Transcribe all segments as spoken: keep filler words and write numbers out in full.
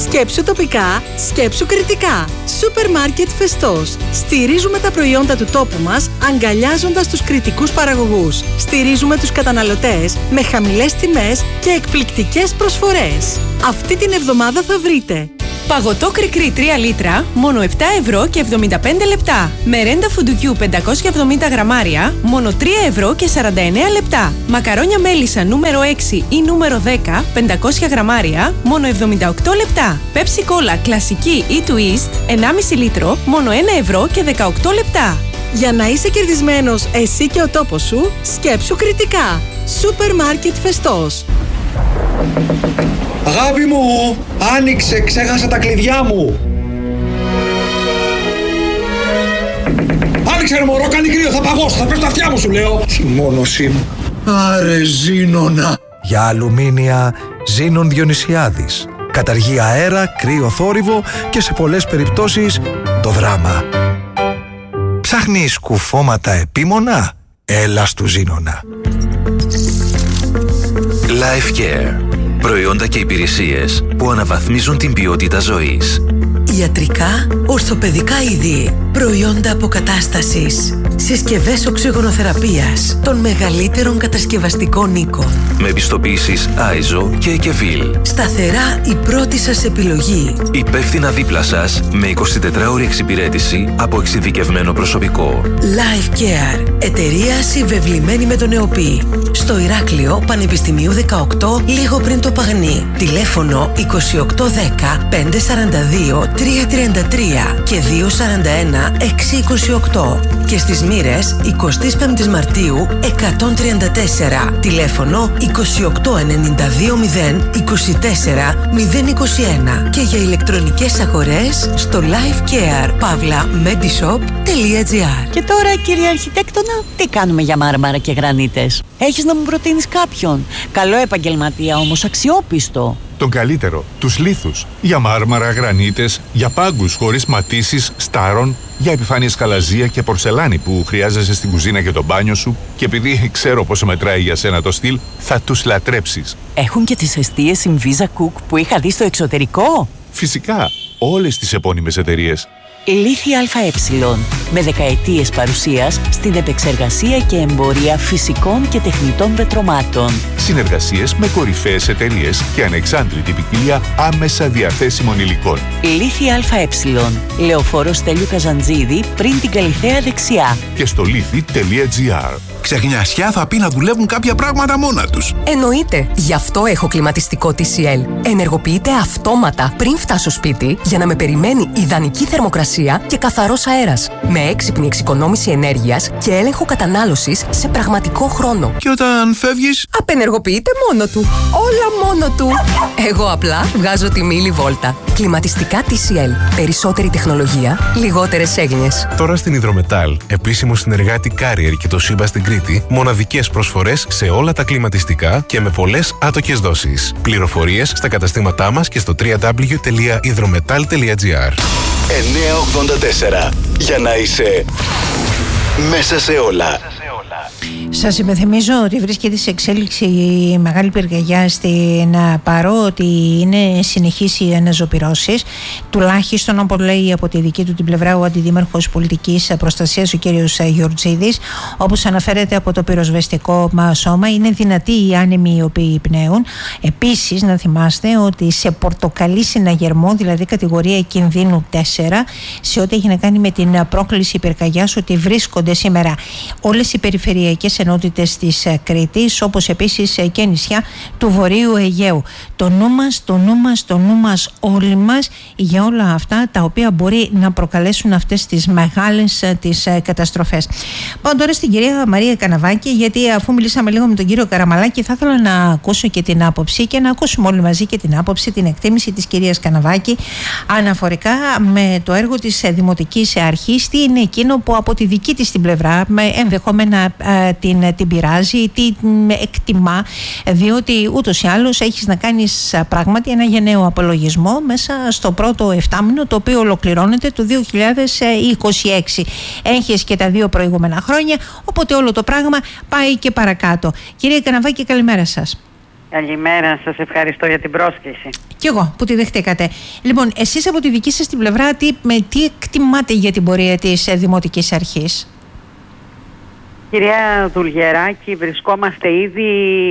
Σκέψου τοπικά, σκέψου κριτικά. Σούπερ Μάρκετ Φεστός. Στηρίζουμε τα προϊόντα του τόπου μας, αγκαλιάζοντας τους κριτικούς παραγωγούς. Στηρίζουμε τους καταναλωτές με χαμηλές τιμές και εκπληκτικές προσφορές. Αυτή την εβδομάδα θα βρείτε παγωτό κρικρί τρία λίτρα, μόνο επτά ευρώ και εβδομήντα πέντε λεπτά. Μερέντα φουντουκιού πεντακόσια εβδομήντα γραμμάρια, μόνο τρία ευρώ και σαράντα εννέα λεπτά. Μακαρόνια μέλισσα νούμερο έξι ή νούμερο δέκα, πεντακόσια γραμμάρια, μόνο εβδομήντα οκτώ λεπτά. Πέψι κόλλα κλασική ή twist, ενάμιση λίτρο, μόνο ένα ευρώ και δεκαοκτώ λεπτά. Για να είσαι κερδισμένος εσύ και ο τόπος σου, σκέψου κριτικά. Σούπερ Μάρκετ Φεστός. Αγάπη μου, άνοιξε, ξέχασα τα κλειδιά μου. Άνοιξε ρε μωρό, κάνει κρύο, θα παγώσω, θα πέσω τα αυτιά μου σου λέω. Συμμόνωσή μου. Άρε Ζήνονα. Για αλουμίνια, Ζήνων Διονυσιάδης. Καταργεί αέρα, κρύο θόρυβο και σε πολλές περιπτώσεις το δράμα. Ψάχνεις σκουφώματα επίμονα? Έλα στου Ζήνονα. Life Care. Προϊόντα και υπηρεσίες που αναβαθμίζουν την ποιότητα ζωής. Ιατρικά, ορθοπαιδικά είδη, προϊόντα αποκατάστασης, συσκευές οξυγονοθεραπείας των μεγαλύτερων κατασκευαστικών οίκων. Με επιστοποιήσεις άιζο και Εκεβίλ. Σταθερά η πρώτη σας επιλογή. Υπεύθυνα δίπλα σας με εικοσιτετράωρη εξυπηρέτηση από εξειδικευμένο προσωπικό. Life Care. Εταιρεία συμβεβλημένη με τον ΕΟΠΗ. Στο Ηράκλειο Πανεπιστημίου δεκαοκτώ, λίγο πριν το Παγνί. Τηλέφωνο είκοσι οκτώ δέκα πεντακόσια σαράντα δύο τριακόσια τριάντα τρία και διακόσια σαράντα ένα εξακόσια είκοσι οκτώ. Και στις Μοίρες εικοστή πέμπτη Μαρτίου εκατόν τριάντα τέσσερα. Τηλέφωνο είκοσι οκτώ ενενήντα δύο μηδέν είκοσι τέσσερα μηδέν είκοσι ένα. Και για ηλεκτρονικές αγορές στο lifecare παύλα medishop τελεία gr. Και τώρα, κύριε Αρχιτέκτονα, τι κάνουμε για μάρμαρα και γρανίτες? Έχεις να μου προτείνεις κάποιον? Καλό επαγγελματία όμως, αξιόπιστο. Τον καλύτερο, τους λίθους. Για μάρμαρα, γρανίτες, για πάγκους χωρίς ματίσεις, στάρων, για επιφάνειες χαλαζία και πορσελάνη που χρειάζεσαι στην κουζίνα και το μπάνιο σου, και επειδή ξέρω πόσο μετράει για σένα το στυλ, θα τους λατρέψεις. Έχουν και τις εστίες Inviza Cook που είχα δει στο εξωτερικό. Φυσικά, όλες τις επώνυμες εταιρείες. Λίθη ΑΕ, με δεκαετίες παρουσίας στην επεξεργασία και εμπορία φυσικών και τεχνητών πετρωμάτων. Συνεργασίες με κορυφαίες εταιρείες και ανεξάντλητη ποικιλία άμεσα διαθέσιμων υλικών. Λίθη ΑΕ, Λεωφόρος Στέλιου Καζαντζίδη, πριν την Καλιθέα δεξιά. Και στο λίθη τελεία gr. Ξεχνιασιά θα πει να δουλεύουν κάποια πράγματα μόνα τους. Εννοείται. Γι' αυτό έχω κλιματιστικό τι σι ελ. Ενεργοποιείται αυτόματα πριν φτάσω σπίτι για να με περιμένει ιδανική θερμοκρασία και καθαρός αέρας. Με έξυπνη εξοικονόμηση ενέργειας και έλεγχο κατανάλωσης σε πραγματικό χρόνο. Και όταν φεύγεις, απενεργοποιείται μόνο του. Όλα μόνο του. Εγώ απλά βγάζω τη μίλη βόλτα. Κλιματιστικά τι σι ελ. Περισσότερη τεχνολογία, λιγότερες έγνοιες. Τώρα στην Υδρομετάλ, επίσημο συνεργάτη Carrier και το Σύμπα στην Κρήτη, μοναδικές προσφορές σε όλα τα κλιματιστικά και με πολλές άτοκες δόσεις. Πληροφορίες στα καταστήματά μας και στο double-u double-u double-u τελεία υδρομετάλ τελεία gr. εννιακόσια ογδόντα τέσσερα. Για να είσαι μέσα σε όλα. Σας υπενθυμίζω ότι βρίσκεται σε εξέλιξη η μεγάλη πυρκαγιά στην Πάρο, ότι είναι συνεχείς οι αναζωπυρώσεις, τουλάχιστον όπως λέει από τη δική του την πλευρά ο Αντιδήμαρχος Πολιτικής Προστασίας ο κ. Γεωργιζίδης. Όπως αναφέρεται από το πυροσβεστικό σώμα, είναι δυνατοί οι άνεμοι οι οποίοι πνέουν. Επίσης να θυμάστε ότι σε πορτοκαλί συναγερμό, δηλαδή κατηγορία κινδύνου τέσσερα, σε ό,τι έχει να κάνει με την πρόκληση πυρκαγιάς, ότι βρίσκονται σήμερα όλες οι περιφερειακές ενότητες της Κρήτης, όπως επίσης και νησιά του Βορείου Αιγαίου. Το νου μας, το νου μας, το νου μας όλοι μας για όλα αυτά τα οποία μπορεί να προκαλέσουν αυτές τις μεγάλες τις καταστροφές. Πάω τώρα στην κυρία Μαρία Καναβάκη, γιατί αφού μιλήσαμε λίγο με τον κύριο Καραμαλάκη, θα ήθελα να ακούσω και την άποψη και να ακούσουμε όλοι μαζί και την άποψη, την εκτίμηση της κυρίας Καναβάκη αναφορικά με το έργο της Δημοτικής Αρχής, τι είναι εκείνο που από τη δική της την πλευρά με ενδεχόμενα την, την πειράζει, τι εκτιμά, διότι ούτως ή άλλως έχεις να κάνεις πράγματι ένα γενναίο απολογισμό μέσα στο πρώτο εφτάμηνο, το οποίο ολοκληρώνεται το δύο χιλιάδες είκοσι έξι. Έχεις και τα δύο προηγούμενα χρόνια, οπότε όλο το πράγμα πάει και παρακάτω. Κυρία Καναβάκη, καλημέρα σας. Καλημέρα, σας ευχαριστώ για την πρόσκληση. Κι εγώ που τη δεχτήκατε. Λοιπόν, εσείς από τη δική σας την πλευρά, τι, με τι εκτιμάτε για την πορεία της Δημοτικής Αρχής? Κυρία Δουλγεράκη, βρισκόμαστε ήδη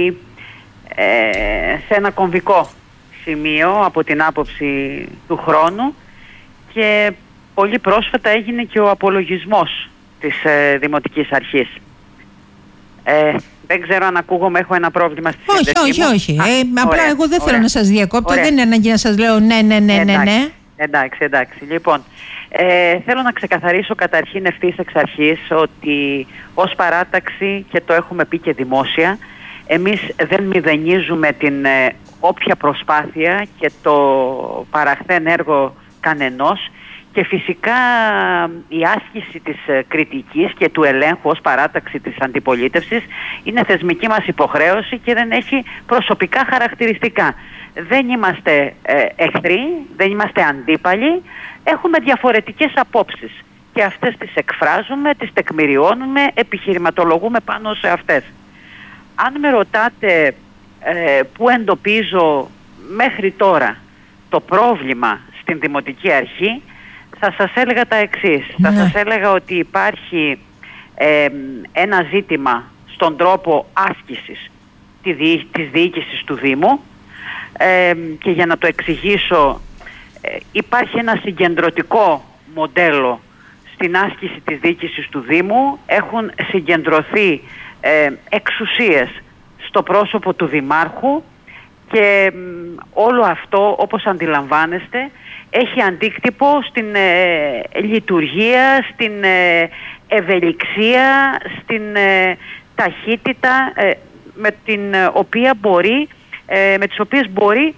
ε, σε ένα κομβικό σημείο από την άποψη του χρόνου και πολύ πρόσφατα έγινε και ο απολογισμός της ε, Δημοτικής Αρχής. Ε, δεν ξέρω αν ακούγομαι, έχω ένα πρόβλημα στη σύνδεση. Όχι, όχι, όχι. Α, ε, απλά ωραία, εγώ δεν ωραία. θέλω να σας διακόπτω, Ωραία. δεν είναι ανάγκη να σας λέω ναι, ναι, ναι, ναι, ναι. Εντάξει, εντάξει. Λοιπόν, ε, θέλω να ξεκαθαρίσω καταρχήν ευθύς εξ αρχής ότι ως παράταξη, και το έχουμε πει και δημόσια, εμείς δεν μηδενίζουμε την ε, όποια προσπάθεια και το παραχθέν έργο κανενός, και φυσικά η άσκηση της ε, κριτικής και του ελέγχου ως παράταξη της αντιπολίτευσης είναι θεσμική μας υποχρέωση και δεν έχει προσωπικά χαρακτηριστικά. Δεν είμαστε ε, εχθροί, δεν είμαστε αντίπαλοι, έχουμε διαφορετικές απόψεις και αυτές τις εκφράζουμε, τις τεκμηριώνουμε, επιχειρηματολογούμε πάνω σε αυτές. Αν με ρωτάτε ε, πού εντοπίζω μέχρι τώρα το πρόβλημα στην Δημοτική Αρχή, θα σας έλεγα τα εξής. Ναι. Θα σας έλεγα ότι υπάρχει ε, ένα ζήτημα στον τρόπο άσκησης της διοίκησης του Δήμου, ε, και για να το εξηγήσω, ε, υπάρχει ένα συγκεντρωτικό μοντέλο στην άσκηση της διοίκησης του Δήμου. Έχουν συγκεντρωθεί ε, εξουσίες στο πρόσωπο του Δημάρχου και ε, όλο αυτό, όπως αντιλαμβάνεστε, έχει αντίκτυπο στην ε, λειτουργία, στην ε, ευελιξία, στην ε, ταχύτητα ε, με την ε, οποία μπορεί, ε, με τις οποίες μπορεί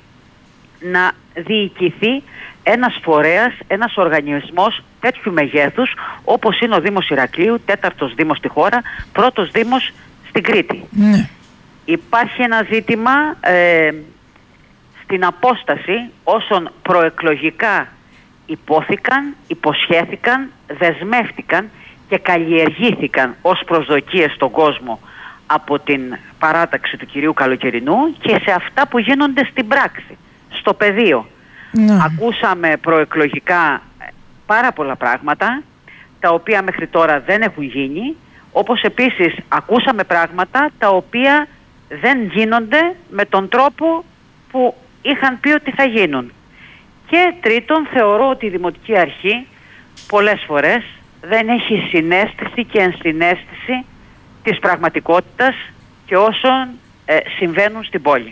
να διοικηθεί ένας φορέας, ένας οργανισμός τέτοιου μεγέθους όπως είναι ο Δήμος Ηρακλείου, τέταρτος Δήμος στη χώρα, πρώτος Δήμος στην Κρήτη. Ναι. Υπάρχει ένα ζήτημα ε, στην απόσταση όσων προεκλογικά υπόθηκαν, υποσχέθηκαν, δεσμεύτηκαν και καλλιεργήθηκαν ως προσδοκίες στον κόσμο από την παράταξη του κυρίου Καλοκαιρινού και σε αυτά που γίνονται στην πράξη, στο πεδίο. Ναι. Ακούσαμε προεκλογικά πάρα πολλά πράγματα τα οποία μέχρι τώρα δεν έχουν γίνει, όπως επίσης ακούσαμε πράγματα τα οποία δεν γίνονται με τον τρόπο που είχαν πει ότι θα γίνουν. Και τρίτον, θεωρώ ότι η Δημοτική Αρχή πολλές φορές δεν έχει συναίσθηση και ενσυναίσθηση της πραγματικότητας και όσων ε, συμβαίνουν στην πόλη.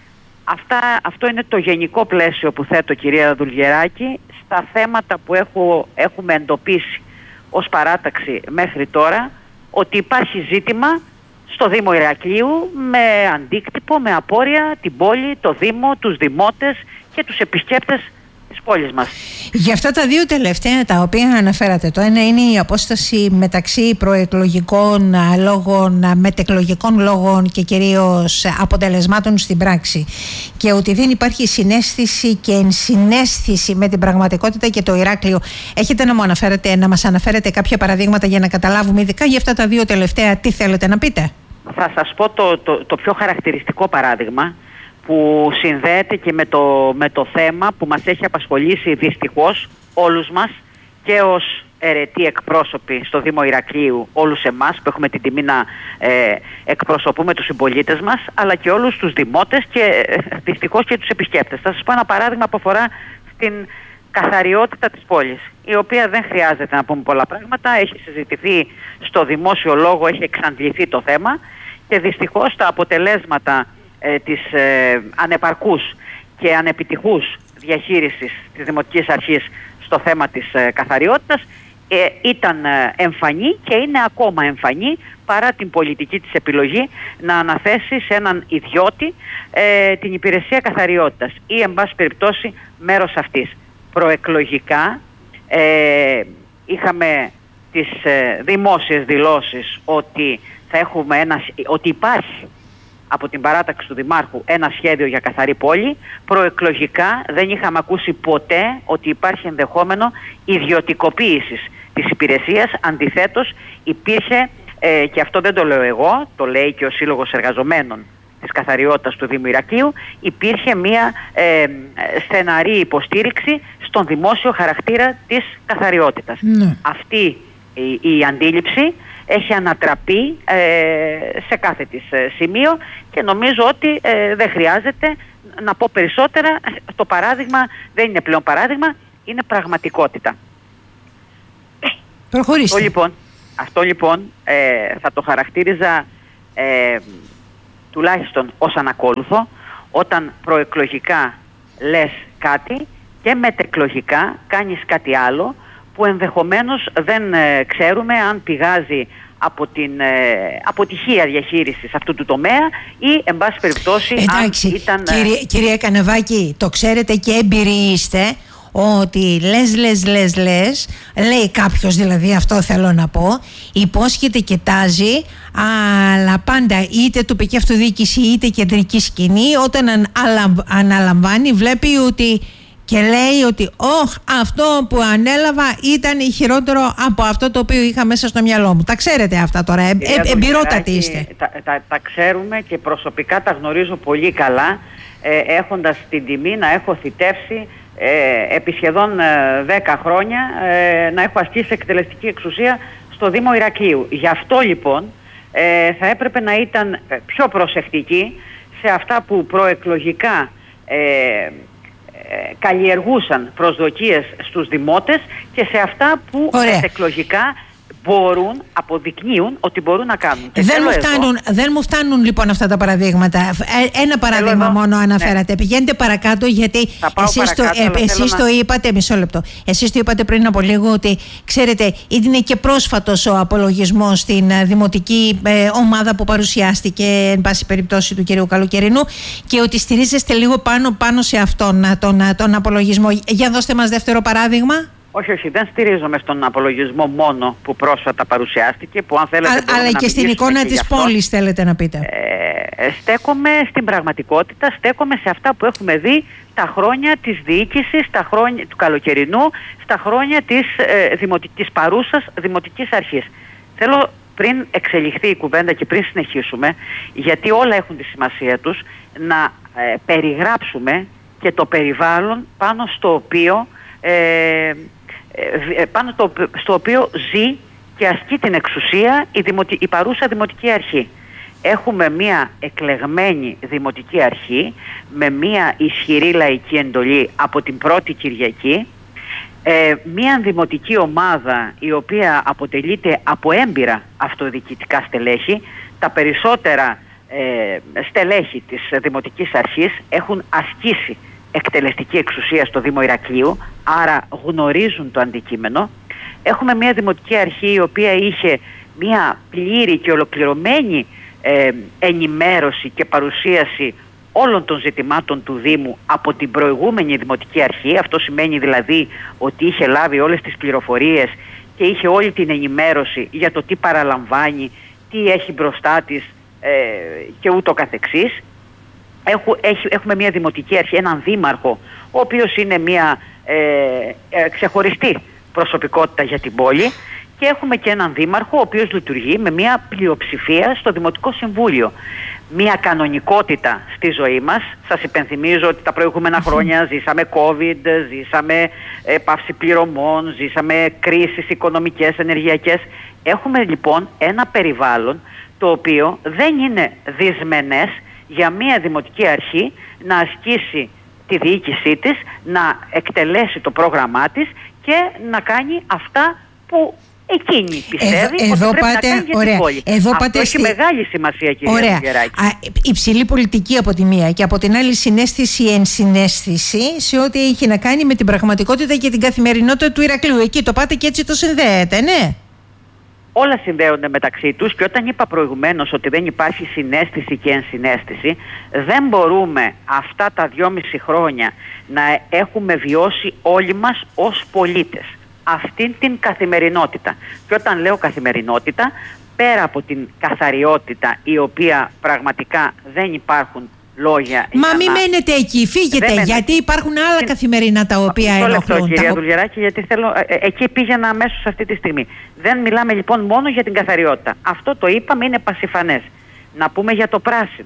Αυτά, αυτό είναι το γενικό πλαίσιο που θέτω, κυρία Δουλγεράκη, στα θέματα που έχω, έχουμε εντοπίσει ως παράταξη μέχρι τώρα, ότι υπάρχει ζήτημα στο Δήμο Ηρακλείου με αντίκτυπο, με απόρρια την πόλη, το Δήμο, τους δημότες και τους επισκέπτες της πόλης μας. Για αυτά τα δύο τελευταία τα οποία αναφέρατε, το ένα είναι η απόσταση μεταξύ προεκλογικών λόγων, μετεκλογικών λόγων και κυρίως αποτελεσμάτων στην πράξη, και ότι δεν υπάρχει συναίσθηση και ενσυναίσθηση με την πραγματικότητα και το Ηράκλειο. Έχετε να μου αναφέρετε, να μας αναφέρετε κάποια παραδείγματα για να καταλάβουμε ειδικά για αυτά τα δύο τελευταία τι θέλετε να πείτε? Θα σας πω το, το, το πιο χαρακτηριστικό παράδειγμα που συνδέεται και με το, με το θέμα που μας έχει απασχολήσει δυστυχώς όλους μας και ως αιρετοί εκπρόσωποι στο Δήμο Ηρακλείου, όλους εμάς που έχουμε την τιμή να ε, εκπροσωπούμε τους συμπολίτες μας, αλλά και όλους τους δημότες και ε, δυστυχώς και τους επισκέπτες. Θα σας πω ένα παράδειγμα που αφορά στην καθαριότητα της πόλης, η οποία δεν χρειάζεται να πούμε πολλά πράγματα, έχει συζητηθεί στο δημόσιο λόγο, έχει εξαντληθεί το θέμα και δυστυχώς τα αποτελέσματα ε, της ε, ανεπαρκούς και ανεπιτυχούς διαχείρισης της Δημοτικής Αρχής στο θέμα της ε, καθαριότητας ε, ήταν ε, εμφανή και είναι ακόμα εμφανή παρά την πολιτική της επιλογή να αναθέσει σε έναν ιδιώτη ε, την υπηρεσία καθαριότητας ή εν πάση περιπτώσει μέρος αυτής. Προεκλογικά ε, είχαμε τις ε, δημόσιες δηλώσεις ότι, θα έχουμε ένα, ότι υπάρχει από την παράταξη του Δημάρχου ένα σχέδιο για καθαρή πόλη. Προεκλογικά δεν είχαμε ακούσει ποτέ ότι υπάρχει ενδεχόμενο ιδιωτικοποίησης της υπηρεσίας. Αντιθέτως υπήρχε, ε, και αυτό δεν το λέω εγώ, το λέει και ο Σύλλογος Εργαζομένων της καθαριότητας του Δήμου Ηρακλείου, υπήρχε μια ε, στεναρή υποστήριξη στον δημόσιο χαρακτήρα της καθαριότητας. Ναι. Αυτή η, η αντίληψη έχει ανατραπεί ε, σε κάθε της σημείο και νομίζω ότι ε, δεν χρειάζεται να πω περισσότερα. Το παράδειγμα δεν είναι πλέον παράδειγμα, είναι πραγματικότητα. Προχωρήστε. Αυτό λοιπόν, αυτό, λοιπόν ε, θα το χαρακτήριζα ε, τουλάχιστον ως ανακόλουθο, όταν προεκλογικά λες κάτι και μετεκλογικά κάνεις κάτι άλλο που ενδεχομένως δεν ε, ξέρουμε αν πηγάζει από την ε, αποτυχία διαχείρισης αυτού του τομέα ή εν πάση περιπτώσει εντάξει, αν ήταν... Κύριε, κυρία Καναβάκη, το ξέρετε και έμπειροι είστε ότι λες, λες, λες, λες, λέει κάποιος, δηλαδή αυτό θέλω να πω, υπόσχεται και τάζει, αλλά πάντα είτε τοπική αυτοδιοίκηση είτε κεντρική σκηνή, όταν αν, αναλαμβάνει βλέπει ότι και λέει ότι όχ, αυτό που ανέλαβα ήταν χειρότερο από αυτό το οποίο είχα μέσα στο μυαλό μου. Τα ξέρετε αυτά τώρα, ε, ε, εμπειρότατοι είστε. Τα, τα, τα ξέρουμε και προσωπικά τα γνωρίζω πολύ καλά, ε, έχοντας την τιμή να έχω θητεύσει ε, επί σχεδόν δέκα χρόνια, ε, να έχω ασκήσει εκτελεστική εξουσία στο Δήμο Ηρακλείου. Γι' αυτό λοιπόν ε, θα έπρεπε να ήταν πιο προσεκτική σε αυτά που προεκλογικά ε, καλλιεργούσαν προσδοκίες στους δημότες και σε αυτά που εκλογικά μπορούν, αποδεικνύουν ότι μπορούν να κάνουν. Δεν μου, φτάνουν, δεν μου φτάνουν λοιπόν αυτά τα παραδείγματα. Ένα παράδειγμα εδώ, μόνο αναφέρατε. Ναι. Πηγαίνετε παρακάτω, γιατί εσείς, παρακάτω, το, ε, εσείς να... το είπατε, μισό λεπτό. Εσείς το είπατε πριν από λίγο ότι ξέρετε, είναι και πρόσφατος ο απολογισμός στην δημοτική ε, ομάδα που παρουσιάστηκε εν πάση περιπτώσει του κ. Καλοκαιρινού και ότι στηρίζεστε λίγο πάνω, πάνω σε αυτόν τον, τον απολογισμό. Για δώστε μας δεύτερο παράδειγμα. Όχι, όχι, δεν στηρίζομαι στον απολογισμό μόνο που πρόσφατα παρουσιάστηκε, που αν θέλετε... Α, αλλά και στην εικόνα της πόλης θέλετε να πείτε. Ε, στέκομαι στην πραγματικότητα, στέκομαι σε αυτά που έχουμε δει τα χρόνια της διοίκησης, τα χρόνια του Καλοκαιρινού, στα χρόνια της, ε, δημοτικής, παρούσας δημοτικής αρχής. Θέλω πριν εξελιχθεί η κουβέντα και πριν συνεχίσουμε, γιατί όλα έχουν τη σημασία τους, να ε, περιγράψουμε και το περιβάλλον πάνω στο οποίο... Ε, πάνω το, στο οποίο ζει και ασκεί την εξουσία η, δημοτι, η παρούσα δημοτική αρχή. Έχουμε μία εκλεγμένη δημοτική αρχή με μία ισχυρή λαϊκή εντολή από την πρώτη Κυριακή, ε, μία δημοτική ομάδα η οποία αποτελείται από έμπειρα αυτοδιοικητικά στελέχη. Τα περισσότερα ε, στελέχη της δημοτικής αρχής έχουν ασκήσει εκτελεστική εξουσία στο Δήμο Ηρακλείου, άρα γνωρίζουν το αντικείμενο. Έχουμε μια δημοτική αρχή η οποία είχε μια πλήρη και ολοκληρωμένη ε, ενημέρωση και παρουσίαση όλων των ζητημάτων του Δήμου από την προηγούμενη δημοτική αρχή. Αυτό σημαίνει δηλαδή ότι είχε λάβει όλες τις πληροφορίες και είχε όλη την ενημέρωση για το τι παραλαμβάνει, τι έχει μπροστά της ε, και ούτω καθεξής. Έχουμε μια δημοτική αρχή, έναν δήμαρχο, ο οποίος είναι μια ε, ε, ξεχωριστή προσωπικότητα για την πόλη, και έχουμε και έναν δήμαρχο ο οποίος λειτουργεί με μια πλειοψηφία στο Δημοτικό Συμβούλιο. Μια κανονικότητα στη ζωή μας. Σας υπενθυμίζω ότι τα προηγούμενα χρόνια ζήσαμε COVID, ζήσαμε ε, πάυση πληρωμών, ζήσαμε κρίσεις οικονομικές, ενεργειακές. Έχουμε λοιπόν ένα περιβάλλον το οποίο δεν είναι δυσμενές για μια δημοτική αρχή να ασκήσει τη διοίκησή της, να εκτελέσει το πρόγραμμά της και να κάνει αυτά που εκείνη πιστεύει εδώ, ότι εδώ πρέπει πάτε, να κάνει για ωραία, την πόλη. εδώ Αυτό πάτε έχει στη... μεγάλη σημασία, κυρία Λουγεράκη. Υψηλή πολιτική από τη μία και από την άλλη συναίσθηση ενσυναίσθηση σε ό,τι έχει να κάνει με την πραγματικότητα και την καθημερινότητα του Ηρακλείου. Εκεί το πάτε και έτσι το συνδέετε, ναι. Όλα συνδέονται μεταξύ τους, και όταν είπα προηγουμένως ότι δεν υπάρχει συναίσθηση και ενσυναίσθηση, δεν μπορούμε αυτά τα δυόμιση χρόνια να έχουμε βιώσει όλοι μας ως πολίτες αυτήν την καθημερινότητα. Και όταν λέω καθημερινότητα, πέρα από την καθαριότητα, η οποία πραγματικά δεν υπάρχουν λόγια. Μα μην να... μένετε εκεί, φύγετε, δεν γιατί μένε... υπάρχουν άλλα την... καθημερινά τα οποία ενοχλούν. Λεπτό, κυρία Δουλγεράκη, γιατί θέλω, ε, εκεί πήγαινα αμέσως αυτή τη στιγμή. Δεν μιλάμε λοιπόν μόνο για την καθαριότητα. Αυτό το είπαμε, είναι πασιφανές. Να πούμε για το πράσινο.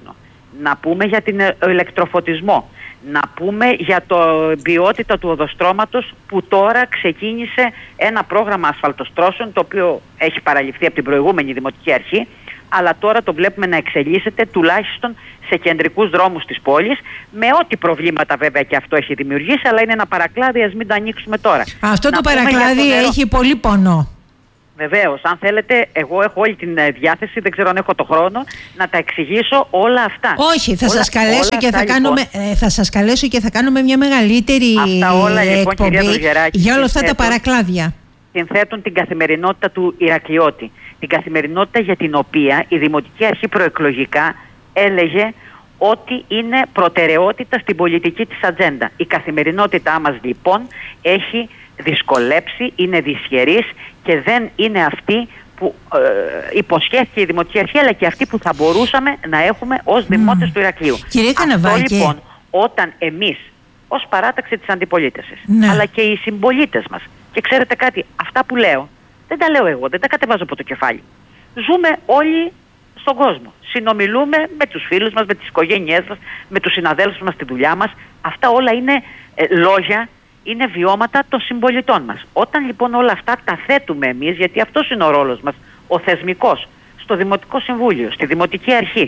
να πούμε για την ηλεκτροφωτισμό, να πούμε για την ποιότητα του οδοστρώματος που τώρα ξεκίνησε ένα πρόγραμμα ασφαλτοστρώσεων το οποίο έχει παραληφθεί από την προηγούμενη Δημοτική Αρχή, αλλά τώρα το βλέπουμε να εξελίσσεται τουλάχιστον σε κεντρικούς δρόμους της πόλης, με ό,τι προβλήματα βέβαια και αυτό έχει δημιουργήσει, αλλά είναι ένα παρακλάδι, ας μην το ανοίξουμε τώρα. Αυτό να το παρακλάδι έχει πολύ πονό. Βεβαίως, αν θέλετε, εγώ έχω όλη την διάθεση, δεν ξέρω αν έχω το χρόνο, να τα εξηγήσω όλα αυτά. Όχι, θα, όλα, σας, καλέσω όλα και αυτά, θα, κάνουμε, λοιπόν, ε, θα σας καλέσω και θα κάνουμε μια μεγαλύτερη αυτά όλα, λοιπόν, εκπομπή για όλα αυτά τα παρακλάδια. Συνθέτουν την καθημερινότητα του Ηρακλειώτη. Την καθημερινότητα για την οποία η Δημοτική Αρχή προεκλογικά έλεγε ότι είναι προτεραιότητα στην πολιτική της ατζέντα. Η καθημερινότητά μας λοιπόν έχει δυσκολέψει, είναι δυσχερής και δεν είναι αυτή που ε, υποσχέθηκε η Δημοτική Αρχή, αλλά και αυτή που θα μπορούσαμε να έχουμε ως δημότες mm. του Ηρακλείου. Κύριε Καναβάκη. Αυτό λοιπόν, όταν εμείς ως παράταξη της αντιπολίτευσης, ναι. αλλά και οι συμπολίτες μας, και ξέρετε κάτι, αυτά που λέω δεν τα λέω εγώ, δεν τα κατεβάζω από το κεφάλι. Ζούμε όλοι στον κόσμο. Συνομιλούμε με τους φίλους μας, με τις οικογένειές μας, με τους συναδέλφους μας στη δουλειά μας. Αυτά όλα είναι ε, λόγια, είναι βιώματα των συμπολιτών μας. Όταν λοιπόν όλα αυτά τα θέτουμε εμείς, γιατί αυτός είναι ο ρόλος μας, ο θεσμικός, στο Δημοτικό Συμβούλιο, στη Δημοτική Αρχή,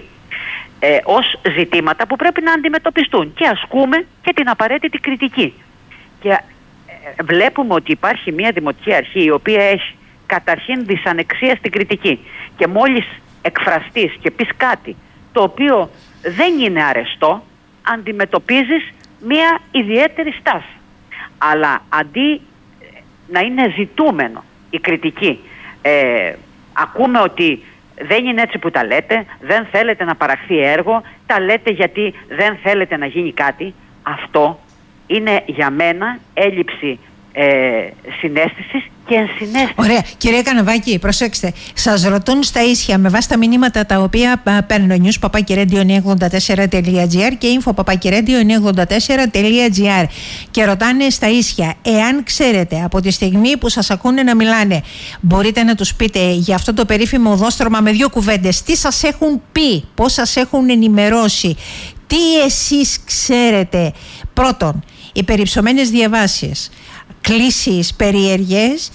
ε, ως ζητήματα που πρέπει να αντιμετωπιστούν και ασκούμε και την απαραίτητη κριτική. Και ε, βλέπουμε ότι υπάρχει μια Δημοτική Αρχή η οποία έχει καταρχήν δυσανεξία στην κριτική και μόλις εκφραστείς και πεις κάτι το οποίο δεν είναι αρεστό, αντιμετωπίζεις μια ιδιαίτερη στάση. Αλλά αντί να είναι ζητούμενο η κριτική, ε, ακούμε ότι δεν είναι έτσι που τα λέτε, δεν θέλετε να παραχθεί έργο, τα λέτε γιατί δεν θέλετε να γίνει κάτι. Αυτό είναι για μένα έλλειψη ε, συναίσθησης και ενσυναίσθηση. Ωραία. Κυρία Καναβάκη, προσέξτε. Σας ρωτούν στα ίσια με βάση τα μηνύματα τα οποία παίρνω news παπάκι ρέντιο εννιακόσια ογδόντα τέσσερα τελεία τζι άρ και info παπάκι ρέντιο εννιακόσια ογδόντα τέσσερα τελεία τζι άρ και ρωτάνε στα ίσια, εάν ξέρετε από τη στιγμή που σας ακούνε να μιλάνε, μπορείτε να τους πείτε για αυτό το περίφημο οδόστρωμα με δύο κουβέντες, τι σας έχουν πει, πώς σας έχουν ενημερώσει, τι εσείς ξέρετε. Πρώτον, οι περιψωμένες διαβάσεις, κλήσεις περίεργες,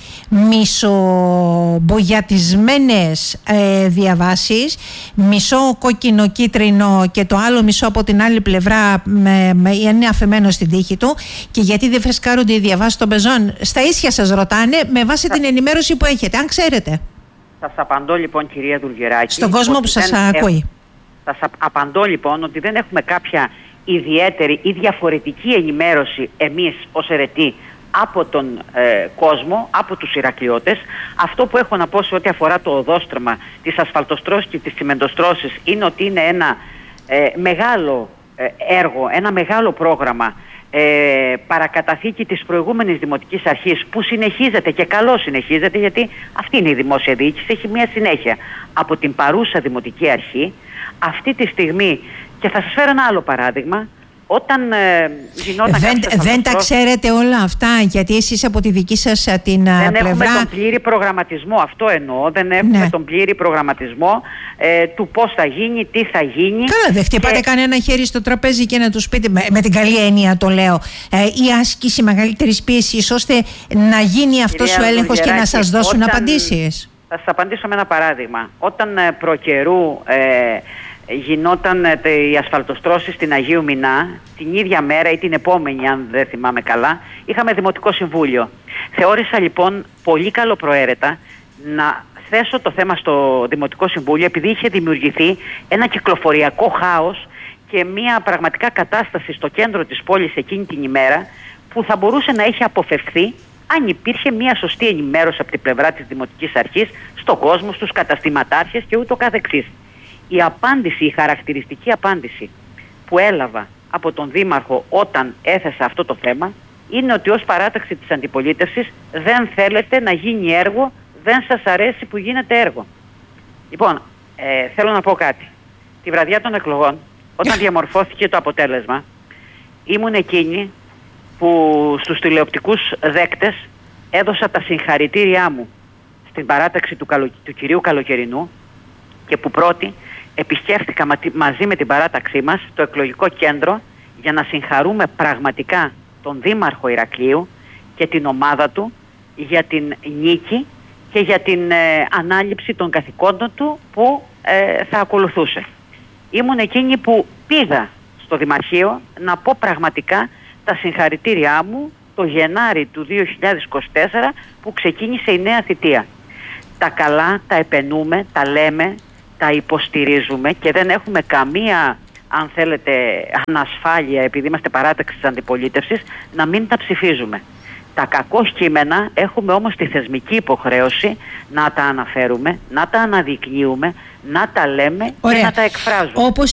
μισομπογιατισμένες ε, διαβάσεις, μισό κόκκινο-κίτρινο και το άλλο μισό από την άλλη πλευρά με, με, είναι αφαιμένο στην τύχη του, και γιατί δεν φρεσκάρονται οι διαβάσεις των πεζών. Στα ίσια σας ρωτάνε με βάση θα... την ενημέρωση που έχετε, αν ξέρετε. Θα σας απαντώ λοιπόν, κυρία Δουλγεράκη, στον κόσμο που σας ακούει. Θα σας απαντώ λοιπόν ότι δεν έχουμε κάποια ιδιαίτερη ή διαφορετική ενημέρωση εμείς ως αιρετοί από τον ε, κόσμο, από τους Ηρακλειώτες. Αυτό που έχω να πω σε ό,τι αφορά το οδόστρωμα, τις ασφαλτοστρώσεις και τις τσιμεντοστρώσεις, είναι ότι είναι ένα ε, μεγάλο ε, έργο, ένα μεγάλο πρόγραμμα, ε, παρακαταθήκη της προηγούμενης Δημοτικής Αρχής, που συνεχίζεται και καλό συνεχίζεται, γιατί αυτή είναι η δημόσια διοίκηση, έχει μια συνέχεια από την παρούσα Δημοτική Αρχή. Αυτή τη στιγμή, και θα σας φέρω ένα άλλο παράδειγμα, όταν ε, γινόταν δεν, δεν τα ξέρετε όλα αυτά, γιατί εσείς από τη δική σας την δεν πλευρά... Δεν έχουμε τον πλήρη προγραμματισμό, αυτό εννοώ, δεν έχουμε ναι. τον πλήρη προγραμματισμό ε, του πώς θα γίνει, τι θα γίνει. Καλά, δεν χτυπάτε και... κανένα χέρι στο τραπέζι και να τους πείτε, με, με την καλή έννοια το λέω, ε, η άσκηση μεγαλύτερης πίεσης, ώστε να γίνει αυτός ο έλεγχος και να σας δώσουν όταν... απαντήσεις. Θα σας απαντήσω με ένα παράδειγμα. Όταν ε, προκαιρού... Ε, γινόταν η ασφαλτοστρώση στην Αγίου Μηνά, την ίδια μέρα ή την επόμενη, αν δεν θυμάμαι καλά, είχαμε Δημοτικό Συμβούλιο. Θεώρησα λοιπόν πολύ καλοπροαίρετα να θέσω το θέμα στο Δημοτικό Συμβούλιο, επειδή είχε δημιουργηθεί ένα κυκλοφοριακό χάος και μια πραγματικά κατάσταση στο κέντρο της πόλης εκείνη την ημέρα, που θα μπορούσε να έχει αποφευχθεί αν υπήρχε μια σωστή ενημέρωση από την πλευρά της Δημοτικής Αρχής στον κόσμο, στους καταστηματάρχες και ούτω καθεξής. Η απάντηση, η χαρακτηριστική απάντηση που έλαβα από τον Δήμαρχο όταν έθεσα αυτό το θέμα, είναι ότι ως παράταξη της αντιπολίτευσης δεν θέλετε να γίνει έργο, δεν σας αρέσει που γίνεται έργο. Λοιπόν, ε, θέλω να πω κάτι. Τη βραδιά των εκλογών, όταν διαμορφώθηκε το αποτέλεσμα, ήμουν εκείνη που στους τηλεοπτικούς δέκτες έδωσα τα συγχαρητήριά μου στην παράταξη του, καλο, του κυρίου Καλοκαιρινού, και που πρώτη επισκέφθηκα μαζί με την παράταξή μας το εκλογικό κέντρο για να συγχαρούμε πραγματικά τον Δήμαρχο Ηρακλείου και την ομάδα του για την νίκη και για την ε, ανάληψη των καθηκόντων του που ε, θα ακολουθούσε. Ήμουν εκείνη που πήγα στο Δημαρχείο να πω πραγματικά τα συγχαρητήριά μου το Γενάρη του δύο χιλιάδες είκοσι τέσσερα που ξεκίνησε η νέα θητεία. Τα καλά τα επενούμε, τα λέμε, τα υποστηρίζουμε και δεν έχουμε καμία, αν θέλετε, ανασφάλεια, επειδή είμαστε παράταξη της αντιπολίτευσης, να μην τα ψηφίζουμε. Τα κακό κείμενα έχουμε όμως τη θεσμική υποχρέωση να τα αναφέρουμε, να τα αναδεικνύουμε, να τα λέμε. Ωραία. Και να τα εκφράζουμε. Όπως